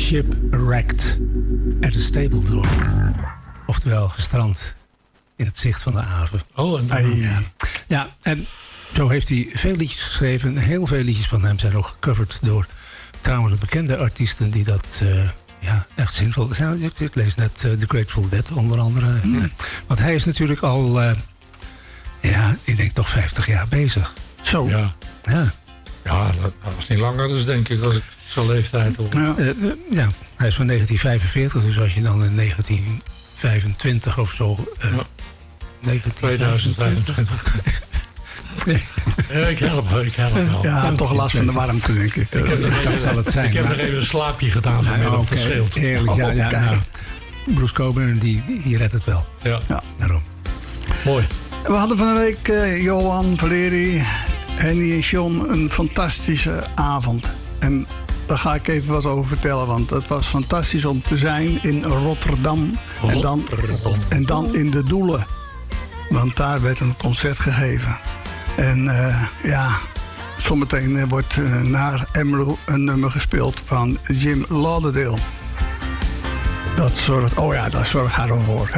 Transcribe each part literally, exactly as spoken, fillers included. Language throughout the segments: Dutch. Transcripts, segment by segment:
Shipwrecked at a stable door. Oftewel gestrand in het zicht van de haven. Oh, en dan, ja. ja, en zo heeft hij veel liedjes geschreven. Heel veel liedjes van hem zijn ook gecoverd door trouwens bekende artiesten die dat uh, ja, echt zinvol zijn. Ik, ik lees net uh, The Grateful Dead onder andere. Mm. Want hij is natuurlijk al, uh, ja, ik denk toch vijftig jaar bezig. Zo. Ja. Ja. Ja, dat was niet langer, dus denk ik, als ik zo'n leeftijd hoor. Ja. Uh, uh, ja, hij is van negentien vijfenveertig, dus als je dan in negentien vijfentwintig of zo... Uh, ja. tweeduizend vijfentwintig. Ja, ik help, ik help wel. Ja, ja toch last van de warmte, denk ik. Ik heb, dat zal het zijn. Ik heb maar... nog even een slaapje gedaan vanmiddag, nou, dat okay. scheelt. Heerlijk, ja, ja, oh, nou, Bruce Cockburn, die, die, die redt het wel. Ja. ja. Daarom. Mooi. We hadden van de week uh, Johan, Valeri, Henny en John een fantastische avond. En daar ga ik even wat over vertellen, want het was fantastisch om te zijn in Rotterdam. Oh, en, dan, Rotterdam. en dan in de Doelen. Want daar werd een concert gegeven. En uh, ja, zometeen uh, wordt uh, naar Emmelo een nummer gespeeld van Jim Lauderdale. Dat zorgt, oh ja, daar zorgt haar voor.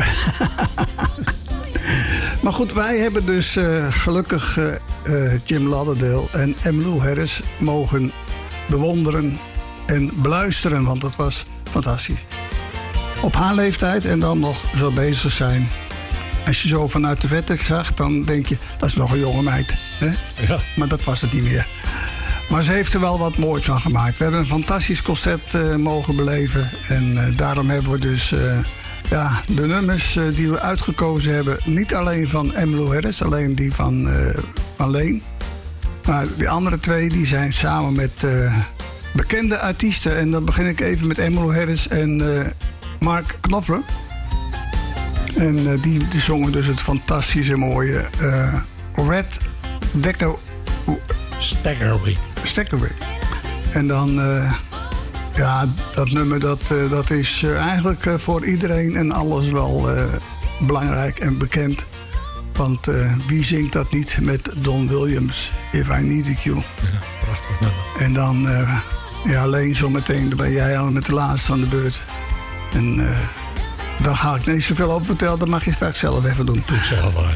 Maar goed, wij hebben dus uh, gelukkig uh, uh, Jim Lauderdale en Emmylou Harris mogen bewonderen en beluisteren, want dat was fantastisch. Op haar leeftijd en dan nog zo bezig zijn. Als je zo vanuit de vette zag, dan denk je, dat is nog een jonge meid. Hè? Ja. Maar dat was het niet meer. Maar ze heeft er wel wat moois van gemaakt. We hebben een fantastisch concert uh, mogen beleven. En uh, daarom hebben we dus uh, ja, de nummers uh, die we uitgekozen hebben. Niet alleen van Emmylou Harris, alleen die van, uh, van Leen. Maar die andere twee die zijn samen met uh, bekende artiesten. En dan begin ik even met Emmylou Harris en uh, Mark Knopfler. En uh, die, die zongen dus het fantastische mooie uh, Red Decker... Staggerway. Staggerway. En dan, uh, ja, dat nummer dat, uh, dat is uh, eigenlijk uh, voor iedereen en alles wel uh, belangrijk en bekend. Want uh, wie zingt dat niet met Don Williams, If I Needed You. Ja, prachtig nummer. En dan, uh, ja, alleen zometeen, dan ben jij al met de laatste aan de beurt. En uh, daar ga ik niet zoveel over vertellen, dat mag je straks zelf even doen. Doe ik zelf wel.